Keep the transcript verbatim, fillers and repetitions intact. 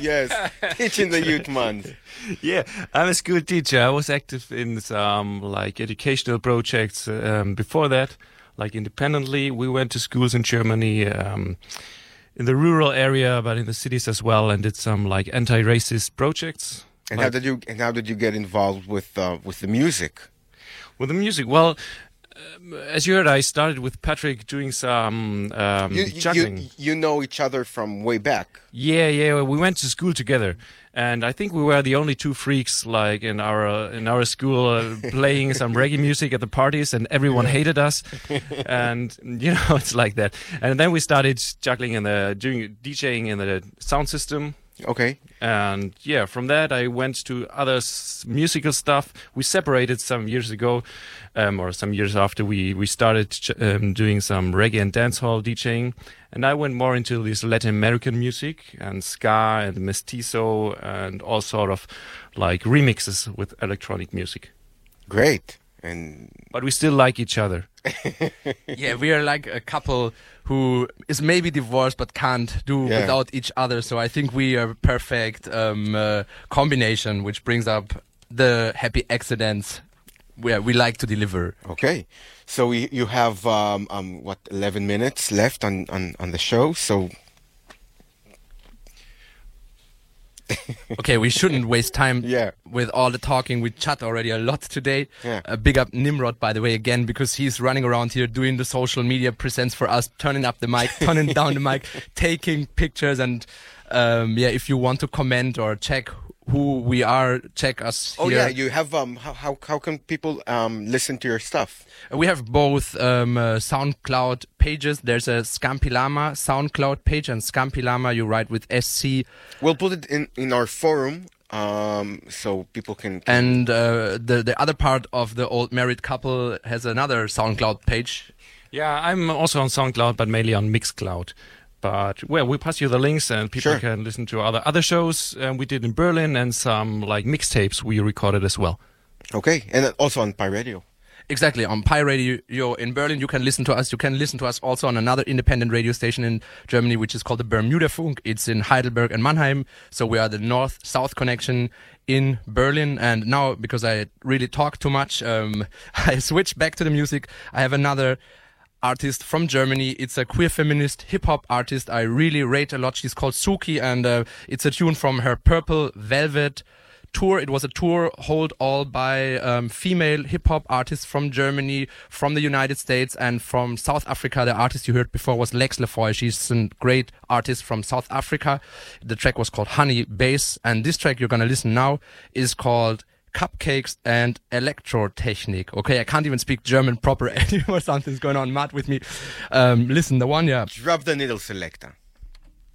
Yes, teaching the youth month. Yeah, I'm a school teacher. I was active in some like educational projects um, before that, like independently. We went to schools in Germany, um, in the rural area, but in the cities as well, and did some like anti-racist projects. And like, how did you and how did you get involved with uh, with the music? With the music, well, um, as you heard, I started with Patrick doing some um, You, juggling. you you know each other from way back. Yeah, yeah, we went to school together, and I think we were the only two freaks like in our uh, in our school uh, playing some reggae music at the parties, and everyone hated us, and you know it's like that. And then we started juggling and the doing DJing in the sound system. Okay. And yeah, from that I went to other s- musical stuff. We separated some years ago, um, or some years after we we started ch- um, doing some reggae and dancehall DJing. And I went more into this Latin American music and ska and mestizo and all sort of like remixes with electronic music. Great. And But we still like each other. Yeah, we are like a couple who is maybe divorced but can't do Yeah. without each other. So I think we are a perfect um, uh, combination, which brings up the happy accidents where we like to deliver. okay, so we, you have um, um what eleven minutes left on, on, on the show. So Okay, we shouldn't waste time Yeah. with all the talking. We chat already a lot today. Yeah. Uh, big up Nimrod, by the way, again, because he's running around here doing the social media presents for us, turning up the mic, turning down the mic, taking pictures. And um, yeah, if you want to comment or check who we are, check us oh here. yeah, you have um how how, how can people um listen to your stuff? We have both um, uh, SoundCloud pages. There's a Scampilama SoundCloud page, and Scampilama you write with S C. We'll put it in, in our forum um so people can. And uh, the the other part of the old married couple has another SoundCloud page. Yeah, I'm also on SoundCloud, but mainly on Mixcloud. But well, we pass you the links, and people Sure. can listen to other other shows um, we did in Berlin, and some like mixtapes we recorded as well. Okay, and also on Pi Radio. Exactly, on Pi Radio in Berlin, you can listen to us. You can listen to us also on another independent radio station in Germany, which is called the Bermuda Funk. It's in Heidelberg and Mannheim. So we are the north-south connection in Berlin. And now, because I really talk too much, um, I switch back to the music. I have another artist from Germany. It's a queer feminist hip-hop artist I really rate a lot. She's called Suki, and uh, it's a tune from her Purple Velvet tour. It was a tour held all by um, female hip-hop artists from Germany, from the United States, and from South Africa. The artist you heard before was Lex Lefoy. She's a great artist from South Africa. The track was called Honey Bass, and this track you're gonna listen now is called Cupcakes and Elektrotechnik. Okay, I can't even speak German proper anymore. Something's going on mad with me. Um, listen, the one, yeah. Drop the needle selector.